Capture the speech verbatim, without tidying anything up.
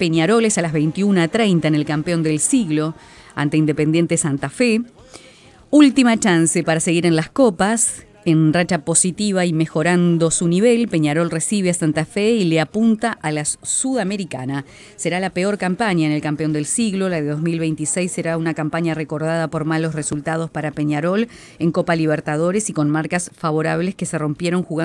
Peñarol es a las veintiuna treinta en el campeón del siglo ante Independiente Santa Fe. Última chance para seguir en las copas. En racha positiva y mejorando su nivel, Peñarol recibe a Santa Fe y le apunta a la Sudamericana. Será la peor campaña en el campeón del siglo. La de dos mil veintiséis será una campaña recordada por malos resultados para Peñarol en Copa Libertadores y con marcas favorables que se rompieron jugando